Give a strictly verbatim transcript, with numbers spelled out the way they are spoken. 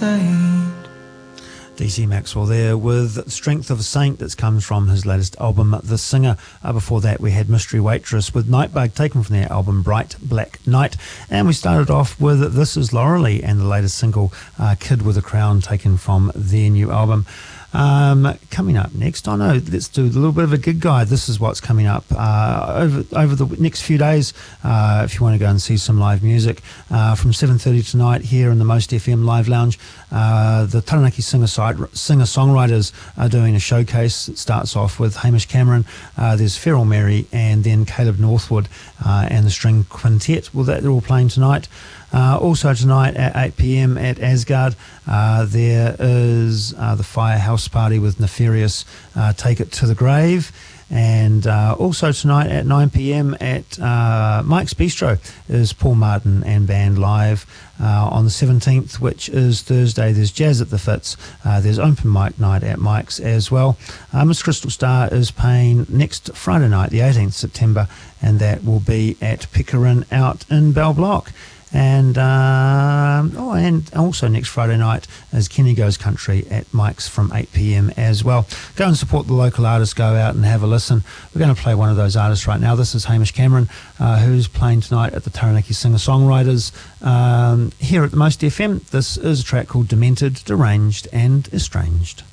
saint. D C Maxwell there with Strength of a Saint, that's comes from his latest album, The Singer. Uh, before that, we had Mystery Waitress with Nightbug, taken from their album Bright Black Night. And we started off with This Is Laurelie and the latest single, uh, Kid with a Crown, taken from their new album. Um, coming up next, I know, let's do a little bit of a gig guide. This is what's coming up uh, over over the next few days. Uh, if you want to go and see some live music, uh, from seven thirty tonight here in the Most F M Live Lounge, uh, the Taranaki singer singer songwriters are doing a showcase. It starts off with Hamish Cameron. Uh, there's Feral Mary, and then Caleb Northwood uh, and the String Quintet. Well, that they're all playing tonight. Uh, also tonight at eight p.m. at Asgard, uh, there is uh, the Firehouse Party with Nefarious, uh, Take It to the Grave. And uh, also tonight at nine p.m. at uh, Mike's Bistro is Paul Martin and band live. Uh, on the seventeenth, which is Thursday, there's Jazz at the Fitz. Uh, there's open mic night at Mike's as well. Uh, Miss Crystal Star is playing next Friday night, the eighteenth September, and that will be at Pickering out in Bell Block. And um, oh, and also next Friday night is Kenny Goes Country at Mike's from eight p.m. as well. Go and support the local artists. Go out and have a listen. We're going to play one of those artists right now. This is Hamish Cameron, uh, who's playing tonight at the Taranaki Singer-Songwriters um, here at the Most F M. This is a track called Demented, Deranged and Estranged.